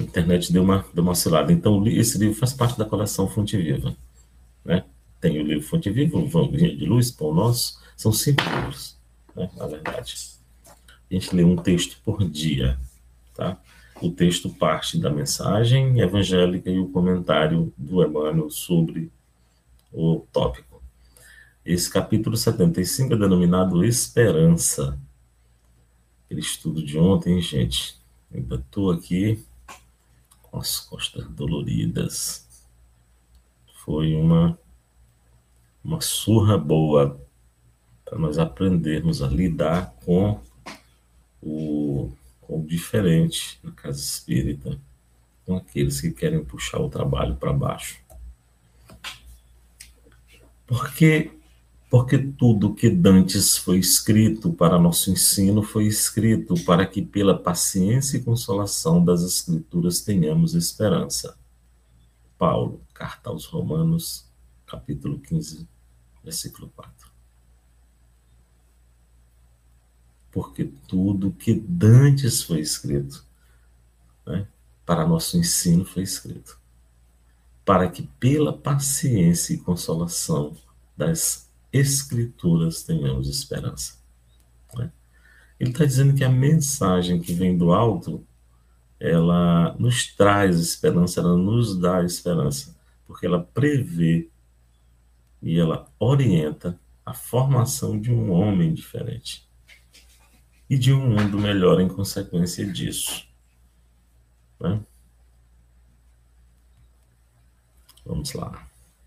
A internet deu uma oscilada. Então, esse livro faz parte da coleção Fonte Viva, né? Tem o livro Fonte Viva, o Vanguinha de Luz, Pão Nosso, são 5 livros, né, na verdade. A gente lê um texto por dia, tá? O texto parte da mensagem evangélica e o comentário do Emmanuel sobre o tópico. Esse capítulo 75 é denominado Esperança. Aquele estudo de ontem, gente, ainda estou aqui com as costas doloridas. Foi uma surra boa para nós aprendermos a lidar com o diferente na casa espírita, com aqueles que querem puxar o trabalho para baixo. Porque Porque tudo que dantes foi escrito para nosso ensino foi escrito para que, pela paciência e consolação das Escrituras, tenhamos esperança. Paulo, Carta aos Romanos, capítulo 15, versículo 4. Porque tudo que dantes foi escrito, né, para nosso ensino foi escrito, para que, pela paciência e consolação das Escrituras, tenhamos esperança. Né? Ele está dizendo que a mensagem que vem do alto, ela nos traz esperança, ela nos dá esperança, porque ela prevê e ela orienta a formação de um homem diferente e de um mundo melhor em consequência disso. Né? Vamos lá.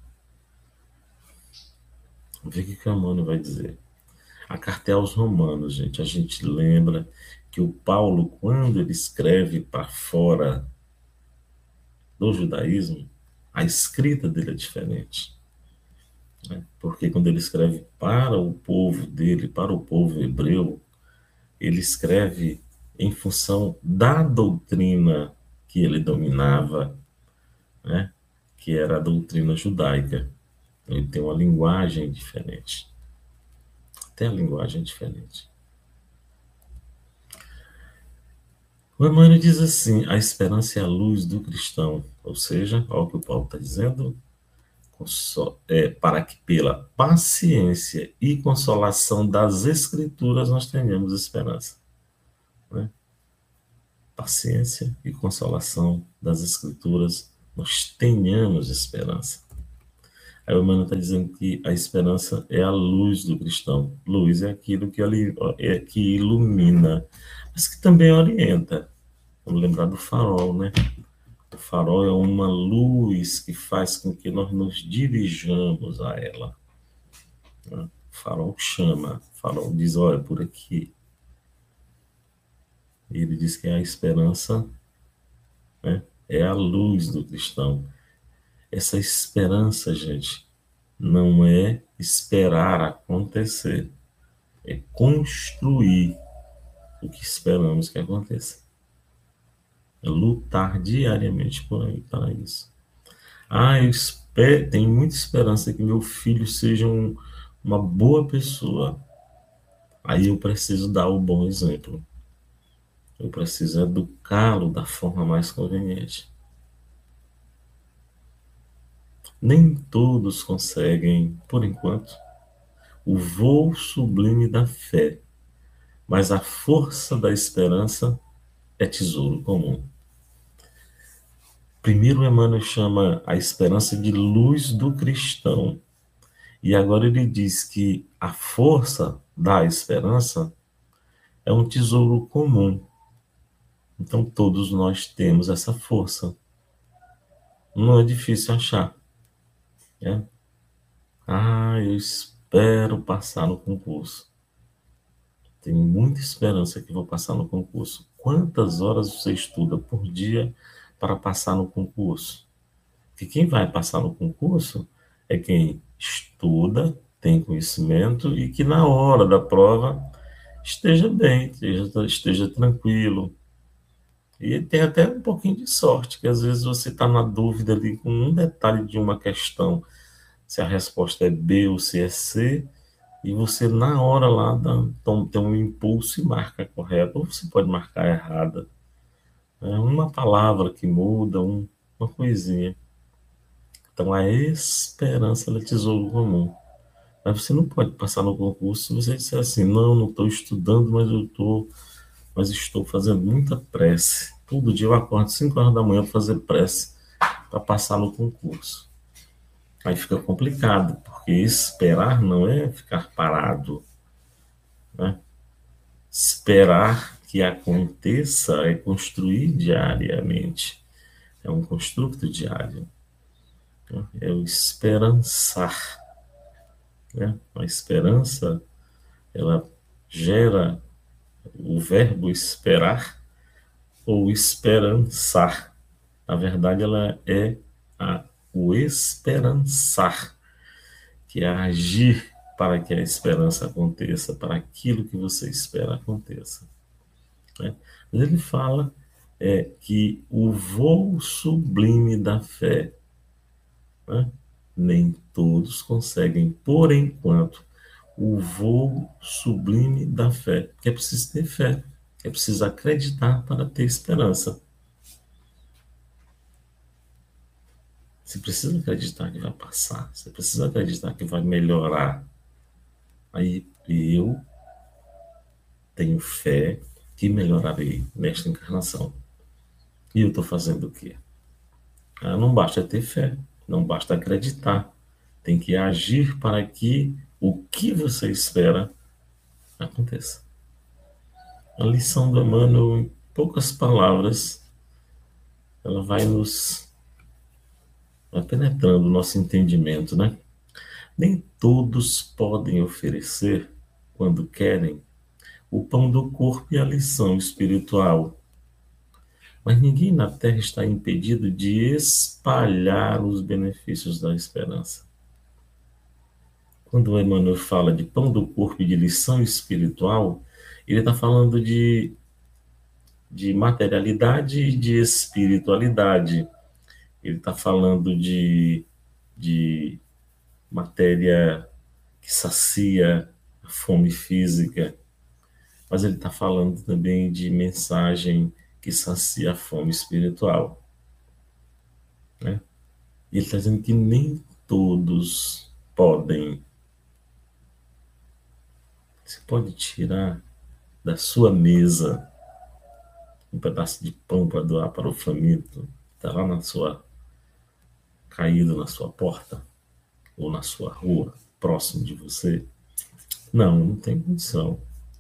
Vamos ver o que o Emmanuel vai dizer. A carta é aos Romanos, gente. A gente lembra que o Paulo, quando ele escreve para fora do judaísmo, a escrita dele é diferente. Né? Porque quando ele escreve para o povo dele, para o povo hebreu, ele escreve em função da doutrina que ele dominava, né? Que era a doutrina judaica. Ele tem uma linguagem diferente. Até a linguagem é diferente. O Emmanuel diz assim: a esperança é a luz do cristão. Ou seja, olha o que o Paulo está dizendo, para que pela paciência e consolação das Escrituras nós tenhamos esperança. Né? Paciência e consolação das Escrituras nós tenhamos esperança. Aí o Emmanuel está dizendo que a esperança é a luz do cristão. Luz é aquilo que ilumina, mas que também orienta. Vamos lembrar do farol, né? O farol é uma luz que faz com que nós nos dirijamos a ela. Né? O farol chama, o farol diz, olha, por aqui. E ele diz que a esperança, né, é a luz do cristão. Essa esperança, gente, não é esperar acontecer, é construir o que esperamos que aconteça. É lutar diariamente para isso. Eu tenho muita esperança que meu filho seja uma boa pessoa. Aí eu preciso dar o bom exemplo. Eu preciso educá-lo da forma mais conveniente. Nem todos conseguem, por enquanto, o voo sublime da fé, mas a força da esperança é tesouro comum. Primeiro, Emmanuel chama a esperança de luz do cristão. E agora ele diz que a força da esperança é um tesouro comum. Então, todos nós temos essa força. Não é difícil achar. Né? Eu espero passar no concurso. Tenho muita esperança que vou passar no concurso. Quantas horas você estuda por dia para passar no concurso? Porque quem vai passar no concurso é quem estuda, tem conhecimento e que na hora da prova esteja bem, esteja tranquilo. E tem até um pouquinho de sorte, que às vezes você está na dúvida ali com um detalhe de uma questão, se a resposta é B ou se é C, e você na hora lá tem um impulso e marca correta, ou você pode marcar errada. É uma palavra que muda, uma coisinha. Então, a esperança ela é tesouro comum. Mas você não pode passar no concurso se você disser assim, não estou estudando, mas estou fazendo muita prece. Todo dia eu acordo 5 horas da manhã para fazer prece para passar no concurso. Aí fica complicado, porque esperar não é ficar parado, né? Esperar que aconteça é construir diariamente. É um construto diário, né? É o esperançar, né? A esperança, ela gera o verbo esperar ou esperançar. Na verdade, ela é o esperançar, que é agir para que a esperança aconteça, para aquilo que você espera aconteça, né? Mas ele fala que o voo sublime da fé, né? Nem todos conseguem, por enquanto, o voo sublime da fé, porque é preciso ter fé, é preciso acreditar para ter esperança. Você precisa acreditar que vai passar, você precisa acreditar que vai melhorar. Aí eu tenho fé que melhorarei nesta encarnação. E eu estou fazendo o quê? Não basta ter fé, não basta acreditar. Tem que agir para que o que você espera aconteça. A lição do Emmanuel, em poucas palavras, ela vai penetrando o nosso entendimento, né? Nem todos podem oferecer, quando querem, o pão do corpo e a lição espiritual. Mas ninguém na Terra está impedido de espalhar os benefícios da esperança. Quando o Emmanuel fala de pão do corpo e de lição espiritual, ele está falando de materialidade e de espiritualidade. Ele está falando de matéria que sacia a fome física, mas ele está falando também de mensagem que sacia a fome espiritual, né? E ele está dizendo que nem todos podem. Você pode tirar da sua mesa um pedaço de pão para doar para o faminto, está lá caído na sua porta ou na sua rua, próximo de você. Não tem condição.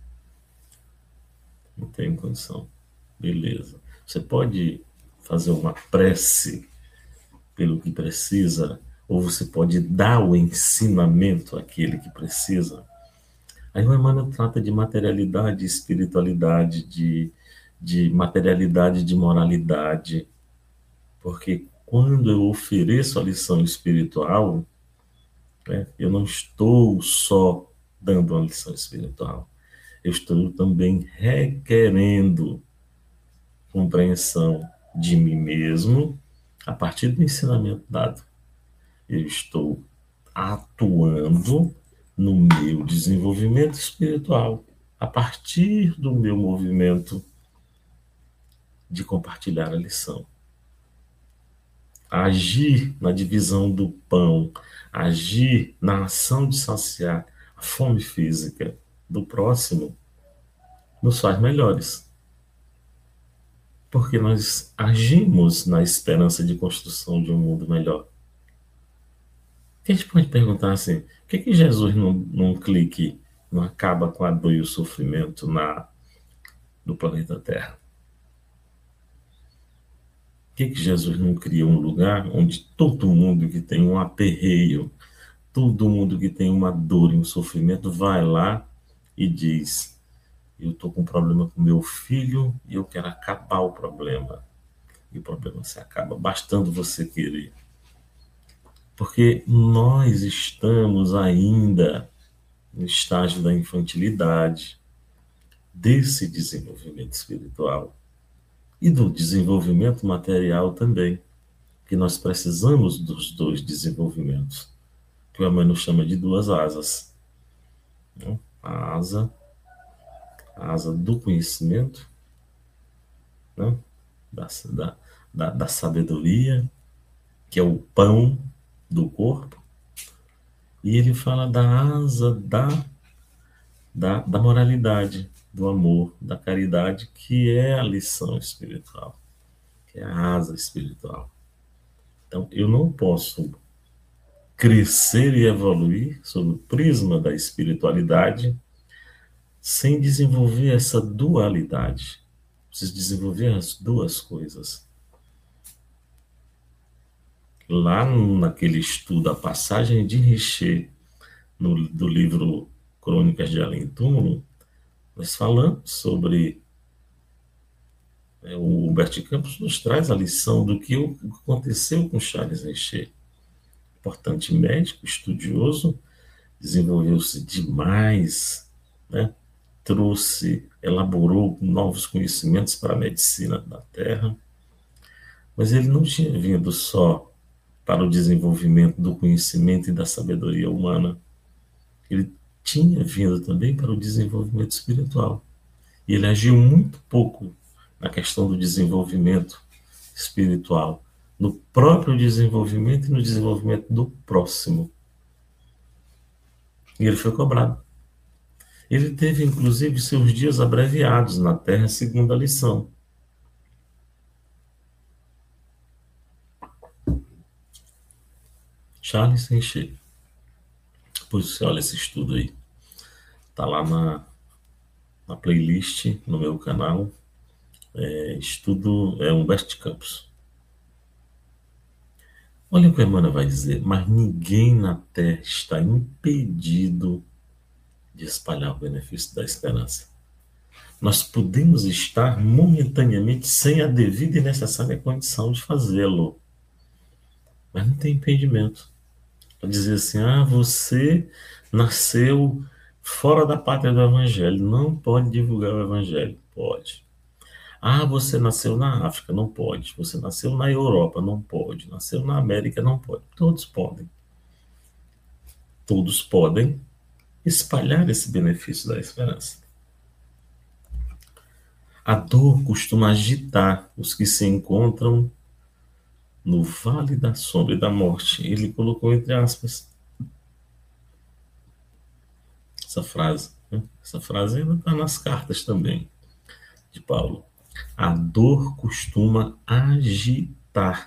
Não tem condição. Beleza. Você pode fazer uma prece pelo que precisa, ou você pode dar o ensinamento àquele que precisa. Aí o Emmanuel trata de materialidade, espiritualidade, de materialidade, de moralidade, porque quando eu ofereço a lição espiritual, né, eu não estou só dando uma lição espiritual, eu estou também requerendo compreensão de mim mesmo a partir do ensinamento dado. Eu estou atuando no meu desenvolvimento espiritual a partir do meu movimento de compartilhar a lição. Agir na divisão do pão, agir na ação de saciar a fome física do próximo, nos faz melhores. Porque nós agimos na esperança de construção de um mundo melhor. A gente pode perguntar assim, por que Jesus num clique não acaba com a dor e o sofrimento no planeta Terra? Por que Jesus não cria um lugar onde todo mundo que tem um aperreio, todo mundo que tem uma dor e um sofrimento vai lá e diz: eu estou com um problema com meu filho e eu quero acabar o problema. E o problema se acaba, bastando você querer. Porque nós estamos ainda no estágio da infantilidade, desse desenvolvimento espiritual e do desenvolvimento material também, que nós precisamos dos dois desenvolvimentos, que o Emmanuel chama de duas asas, né? A asa do conhecimento, né? da sabedoria, que é o pão do corpo, e ele fala da asa da moralidade, do amor, da caridade, que é a lição espiritual, que é a asa espiritual. Então, eu não posso crescer e evoluir sob o prisma da espiritualidade sem desenvolver essa dualidade. Preciso desenvolver as duas coisas. Lá naquele estudo, a passagem de Richer, do livro Crônicas de Além Túmulo, nós falamos sobre o Humberto Campos nos traz a lição do que aconteceu com Charles Richer. Importante médico, estudioso, desenvolveu-se demais, né? Elaborou novos conhecimentos para a medicina da Terra, mas ele não tinha vindo só para o desenvolvimento do conhecimento e da sabedoria humana, ele tinha vindo também para o desenvolvimento espiritual. E ele agiu muito pouco na questão do desenvolvimento espiritual, no próprio desenvolvimento e no desenvolvimento do próximo. E ele foi cobrado. Ele teve, inclusive, seus dias abreviados na Terra, segundo a lição. Charles Richer. Depois você olha esse estudo aí. Está lá na playlist, no meu canal. Estudo Humberto Campos. Olha o que a Emmanuel vai dizer. Mas ninguém na Terra está impedido de espalhar o benefício da esperança. Nós podemos estar momentaneamente sem a devida e necessária condição de fazê-lo. Mas não tem impedimento. Para dizer assim, você nasceu fora da pátria do Evangelho, não pode divulgar o Evangelho. Pode. Você nasceu na África, não pode. Você nasceu na Europa, não pode. Nasceu na América, não pode. Todos podem. Todos podem espalhar esse benefício da esperança. A dor costuma agitar os que se encontram no vale da sombra e da morte. Ele colocou entre aspas essa frase. Né? Essa frase ainda está nas cartas também de Paulo. A dor costuma agitar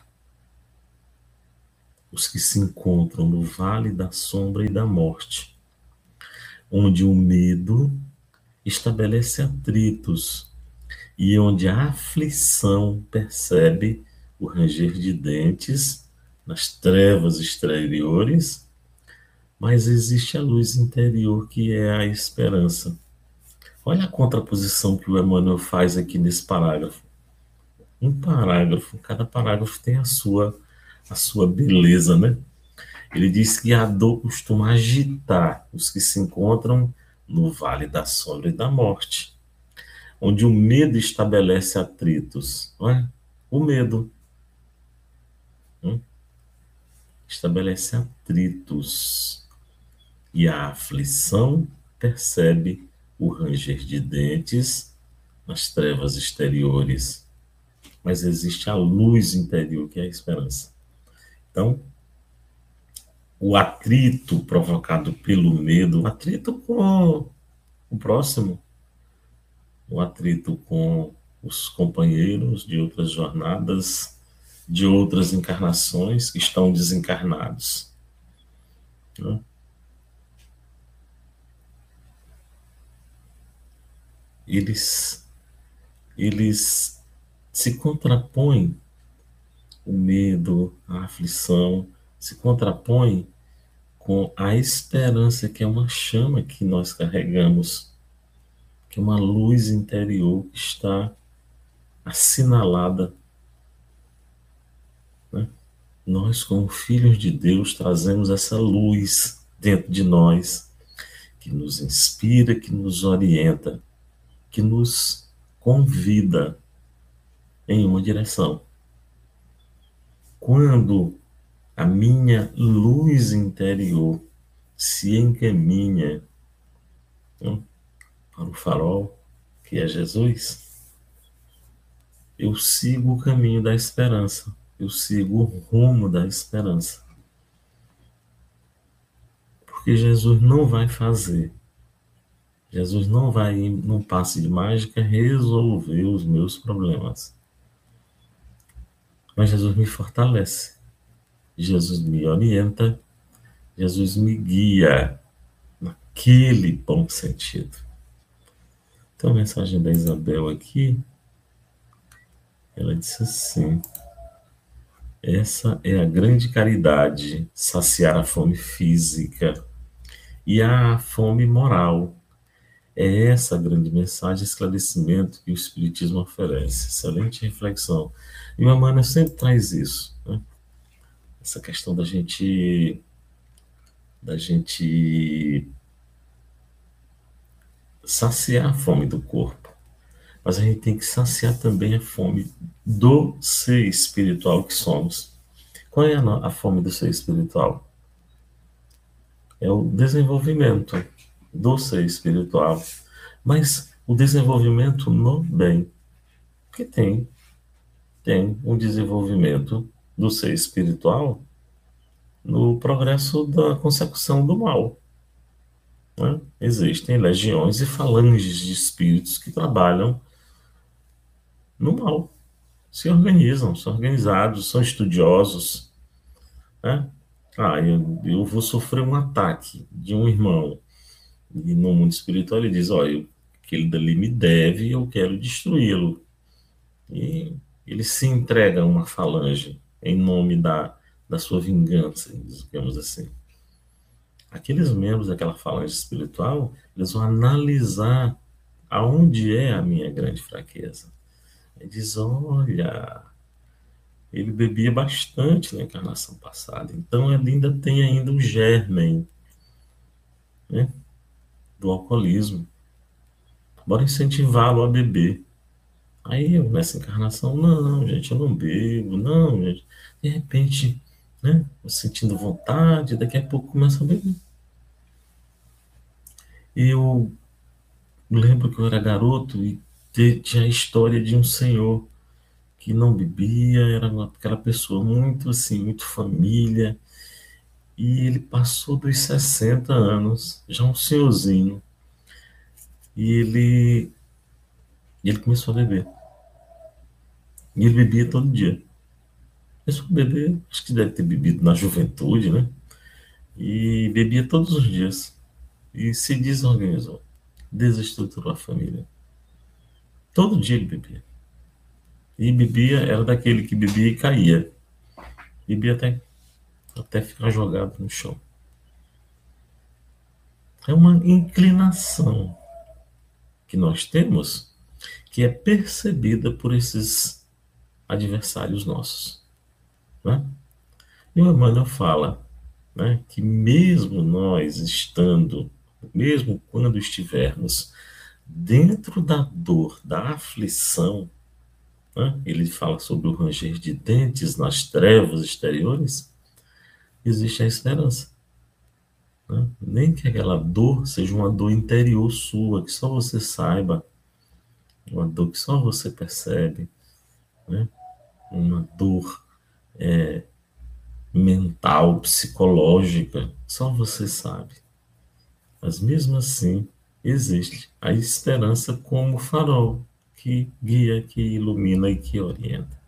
os que se encontram no vale da sombra e da morte, onde o medo estabelece atritos e onde a aflição percebe o ranger de dentes nas trevas exteriores, mas existe a luz interior que é a esperança. Olha a contraposição que o Emmanuel faz aqui nesse parágrafo. Um parágrafo, cada parágrafo tem a sua beleza, né? Ele diz que a dor costuma agitar os que se encontram no vale da sombra e da morte, onde o medo estabelece atritos. Olha, o medo estabelece atritos e a aflição percebe o ranger de dentes nas trevas exteriores, mas existe a luz interior que é a esperança. Então, o atrito provocado pelo medo, o atrito com o próximo, o atrito com os companheiros de outras jornadas, de outras encarnações que estão desencarnados. Né? Eles se contrapõem, o medo, a aflição, se contrapõem com a esperança, que é uma chama que nós carregamos, que é uma luz interior que está assinalada. Né? Nós, como filhos de Deus, trazemos essa luz dentro de nós, que nos inspira, que nos orienta, que nos convida em uma direção. Quando a minha luz interior se encaminha, né, para o farol, que é Jesus, eu sigo o caminho da esperança, eu sigo o rumo da esperança. Porque Jesus não vai, num passe de mágica, resolver os meus problemas. Mas Jesus me fortalece, Jesus me orienta, Jesus me guia naquele bom sentido. Então, a mensagem da Isabel aqui, ela disse assim: essa é a grande caridade, saciar a fome física e a fome moral. É essa a grande mensagem, esclarecimento que o Espiritismo oferece. Excelente reflexão. E o Emmanuel sempre traz isso, né? Essa questão da gente saciar a fome do corpo, mas a gente tem que saciar também a fome do ser espiritual que somos. Qual é a fome do ser espiritual? É o desenvolvimento do ser espiritual, mas o desenvolvimento no bem, porque tem um desenvolvimento do ser espiritual no progresso da consecução do mal, né? Existem legiões e falanges de espíritos que trabalham no mal, se organizam, são organizados, são estudiosos, né? Eu vou sofrer um ataque de um irmão, e no mundo espiritual ele diz: olha, aquele dali me deve e eu quero destruí-lo. E ele se entrega a uma falange em nome da sua vingança, digamos assim. Aqueles membros daquela falange espiritual, eles vão analisar aonde é a minha grande fraqueza. Ele diz: olha, ele bebia bastante na encarnação passada, então ele ainda tem ainda o germen, né, do alcoolismo. Bora incentivá-lo a beber. Aí eu, nessa encarnação, não, gente, eu não bebo, não, gente. De repente, né, eu sentindo vontade, daqui a pouco começa a beber. E eu lembro que eu era garoto e tinha a história de um senhor que não bebia, era aquela pessoa muito assim, muito família, e ele passou dos 60 anos, já um senhorzinho, e ele começou a beber. E ele bebia todo dia. Começou a beber, acho que deve ter bebido na juventude, né? E bebia todos os dias. E se desorganizou. Desestruturou a família. Todo dia ele bebia. E bebia, era daquele que bebia e caía. Bebia até ficar jogado no chão. É uma inclinação que nós temos que é percebida por esses adversários nossos, né? E o Emmanuel fala, né, que mesmo nós estando, mesmo quando estivermos dentro da dor, da aflição, né, ele fala sobre o ranger de dentes nas trevas exteriores, existe a esperança. Né? Nem que aquela dor seja uma dor interior sua, que só você saiba, uma dor que só você percebe, né? Uma dor mental, psicológica, só você sabe. Mas mesmo assim, existe a esperança como farol que guia, que ilumina e que orienta.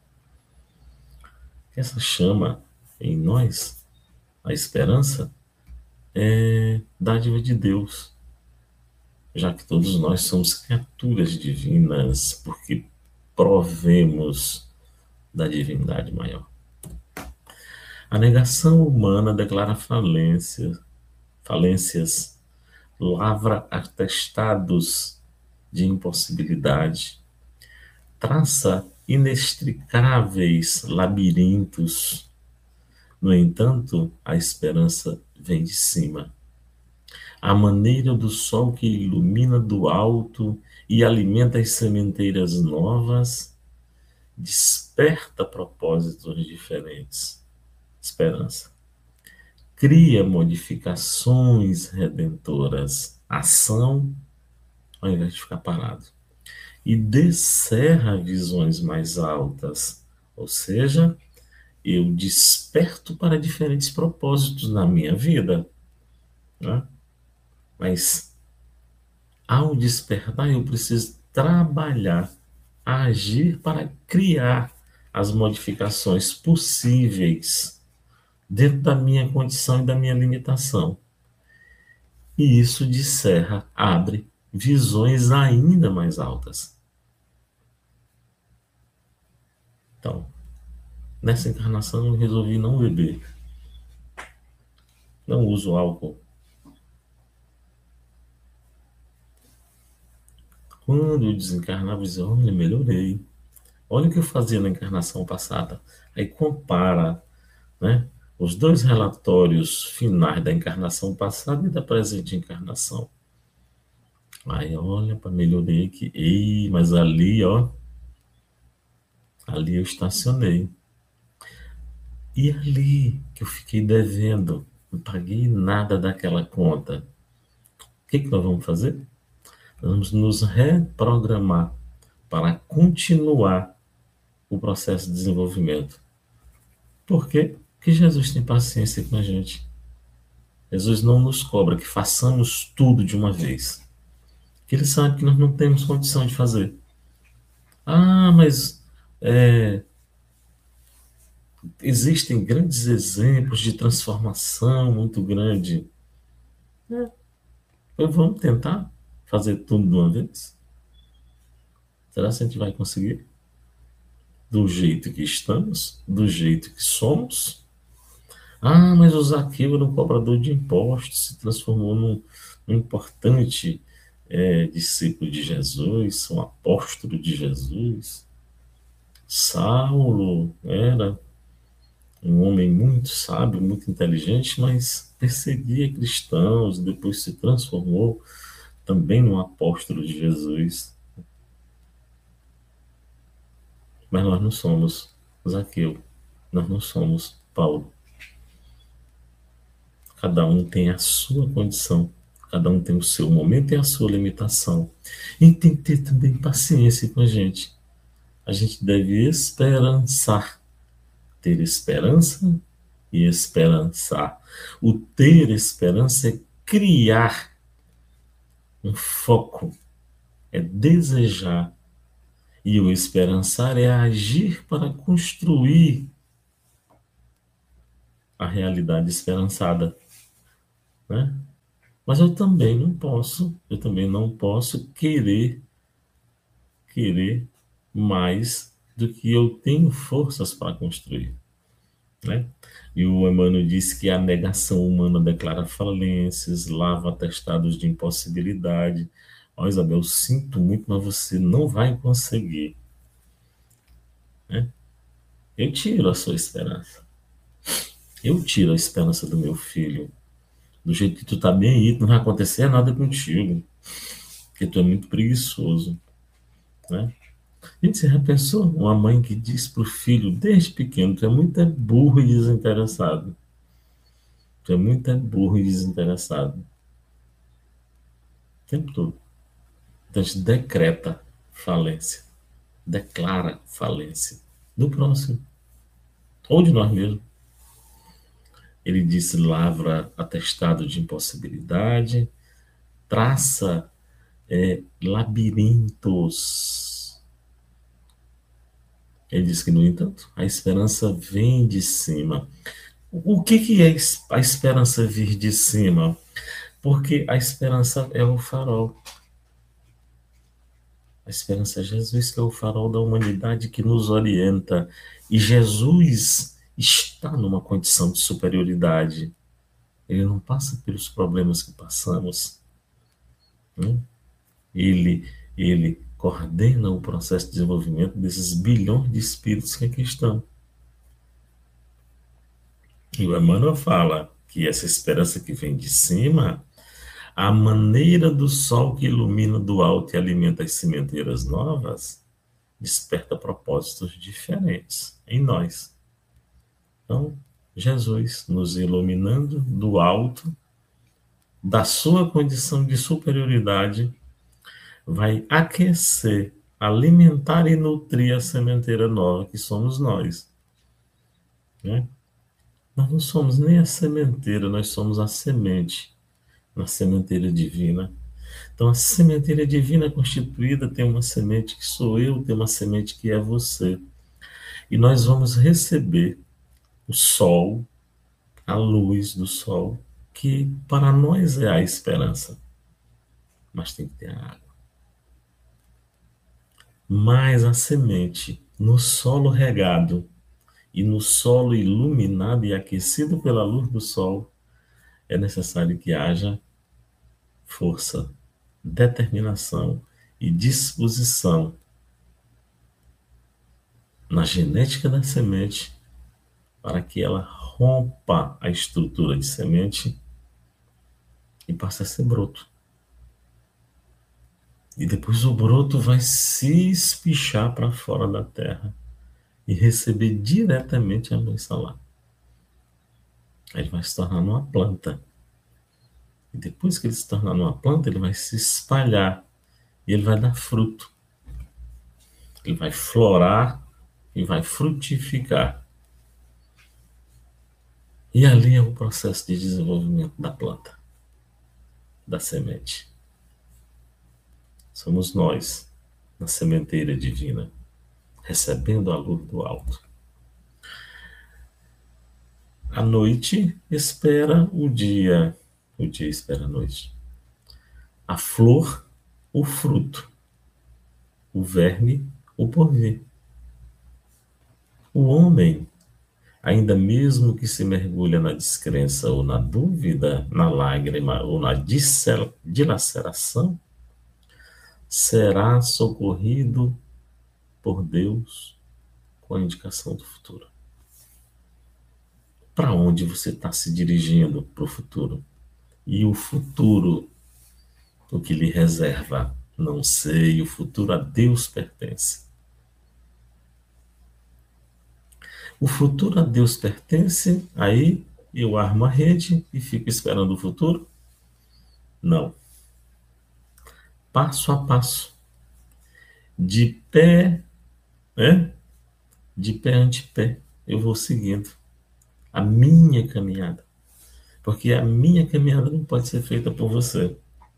Essa chama em nós, a esperança, é dádiva de Deus, já que todos nós somos criaturas divinas, porque provemos da divindade maior. A negação humana declara falências, lavra atestados de impossibilidade, traça inextricáveis labirintos. No entanto, a esperança vem de cima. A maneira do sol que ilumina do alto e alimenta as sementeiras novas, desperta propósitos diferentes. Esperança. Cria modificações redentoras. Ação, ao invés de ficar parado. e descerra visões mais altas. Ou seja, eu desperto para diferentes propósitos na minha vida, né? Mas ao despertar, eu preciso trabalhar, agir para criar as modificações possíveis dentro da minha condição e da minha limitação. E isso descerra, abre visões ainda mais altas. Então, nessa encarnação eu resolvi não beber, não uso álcool. Quando eu desencarnava, eu dizia, olha, melhorei. Olha o que eu fazia na encarnação passada. Aí compara, né, os dois relatórios finais da encarnação passada e da presente encarnação. Aí olha para melhorei aqui. Ei, mas ali, ó, ali eu estacionei. E ali que eu fiquei devendo, não paguei nada daquela conta. O que que nós vamos fazer? Nós vamos nos reprogramar para continuar o processo de desenvolvimento. Por quê? Porque Jesus tem paciência com a gente. Jesus não nos cobra que façamos tudo de uma vez. Que Ele sabe que nós não temos condição de fazer. Ah, mas é, existem grandes exemplos de transformação muito grande. É, então vamos tentar fazer tudo de uma vez? Será que a gente vai conseguir? Do jeito que estamos? Do jeito que somos? Ah, mas o Zaqueu era um cobrador de impostos, se transformou num importante discípulo de Jesus, um apóstolo de Jesus. Saulo era um homem muito sábio, muito inteligente, mas perseguia cristãos, depois se transformou também num apóstolo de Jesus. Mas nós não somos Zaqueu, nós não somos Paulo. Cada um tem a sua condição, cada um tem o seu momento e a sua limitação. E tem que ter também paciência com a gente. A gente deve esperançar, ter esperança e esperançar. O ter esperança é criar um foco, é desejar. E o esperançar é agir para construir a realidade esperançada, né? Mas eu também não posso querer mais do que eu tenho forças para construir, né? E o Emmanuel diz que a negação humana declara falências, lava atestados de impossibilidade. Ó, Isabel, sinto muito, mas você não vai conseguir, né? Eu tiro a sua esperança. Eu tiro a esperança do meu filho. Do jeito que tu tá bem aí, não vai acontecer nada contigo, porque tu é muito preguiçoso, né? Gente, você já pensou? Uma mãe que diz pro filho, desde pequeno, tu é muito burro e desinteressado. Tu é muito burro e desinteressado. O tempo todo. Então a gente decreta falência. Declara falência. Do próximo. Ou de nós mesmos. Ele disse, lavra atestado de impossibilidade, traça labirintos. Ele diz que, no entanto, a esperança vem de cima. O que é a esperança vir de cima? Porque a esperança é o farol. A esperança é Jesus, que é o farol da humanidade que nos orienta. E Jesus está numa condição de superioridade. Ele não passa pelos problemas que passamos, né? Ele coordena o processo de desenvolvimento desses bilhões de espíritos que aqui estão. E o Emmanuel fala que essa esperança que vem de cima, a maneira do sol que ilumina do alto e alimenta as sementeiras novas, desperta propósitos diferentes em nós. Então, Jesus nos iluminando do alto, da sua condição de superioridade, vai aquecer alimentar e nutrir a sementeira nova que somos nós, né? Nós não somos nem a sementeira, nós somos a semente na sementeira divina. Então, a sementeira divina constituída tem uma semente que sou eu, tem uma semente que é você. E nós vamos receber o sol, a luz do sol, que para nós é a esperança. Mas tem que ter a água. Mas a semente no solo regado e no solo iluminado e aquecido pela luz do sol, é necessário que haja força, determinação e disposição na genética da semente para que ela rompa a estrutura de semente e passe a ser broto. E depois o broto vai se espichar para fora da terra e receber diretamente a luz solar. Aí ele vai se tornar uma planta. E depois que ele se tornar uma planta, ele vai se espalhar e ele vai dar fruto. Ele vai florar e vai frutificar. E ali é o processo de desenvolvimento da planta, da semente. Somos nós, na sementeira divina, recebendo a luz do alto. A noite espera o dia espera a noite. A flor, o fruto. O verme, o porvir. O homem, ainda mesmo que se mergulha na descrença ou na dúvida, na lágrima ou na dilaceração, será socorrido por Deus com a indicação do futuro. Para onde você está se dirigindo para o futuro? E o futuro, o que lhe reserva? Não sei, o futuro a Deus pertence. O futuro a Deus pertence, aí eu armo a rede e fico esperando o futuro? Não. Passo a passo, de pé, né? De pé ante pé, eu vou seguindo a minha caminhada. Porque a minha caminhada não pode ser feita por você.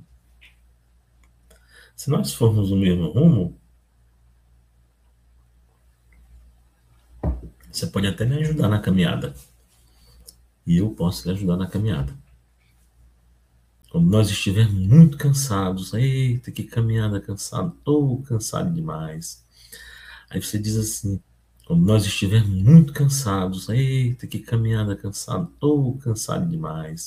Se nós formos no mesmo rumo, você pode até me ajudar na caminhada. E eu posso lhe ajudar na caminhada. Quando nós estivermos muito cansados, eita, que caminhada cansado, estou cansado demais. Aí você diz assim, quando nós estivermos muito cansados, eita, que caminhada cansado, estou cansado demais.